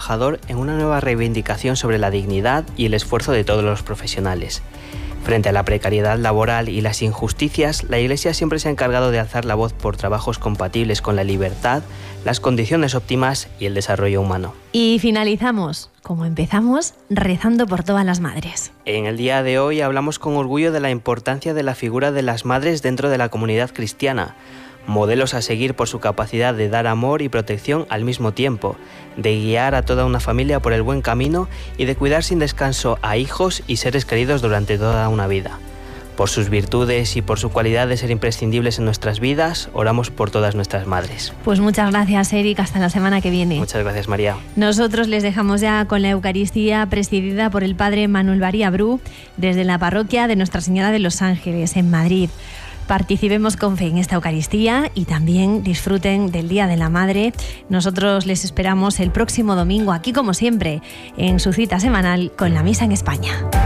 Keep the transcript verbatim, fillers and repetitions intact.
trabajador en una nueva reivindicación sobre la dignidad y el esfuerzo de todos los profesionales. Frente a la precariedad laboral y las injusticias, la Iglesia siempre se ha encargado de alzar la voz por trabajos compatibles con la libertad, las condiciones óptimas y el desarrollo humano. Y finalizamos, como empezamos, rezando por todas las madres. En el día de hoy hablamos con orgullo de la importancia de la figura de las madres dentro de la comunidad cristiana, modelos a seguir por su capacidad de dar amor y protección al mismo tiempo, de guiar a toda una familia por el buen camino y de cuidar sin descanso a hijos y seres queridos durante toda una vida. Por sus virtudes y por su cualidad de ser imprescindibles en nuestras vidas, oramos por todas nuestras madres. Pues muchas gracias, Eric. Hasta la semana que viene. Muchas gracias, María. Nosotros les dejamos ya con la Eucaristía presidida por el Padre Manuel Baría Bru desde la parroquia de Nuestra Señora de los Ángeles, en Madrid. Participemos con fe en esta Eucaristía y también disfruten del Día de la Madre. Nosotros les esperamos el próximo domingo aquí, como siempre, en su cita semanal con la Misa en España.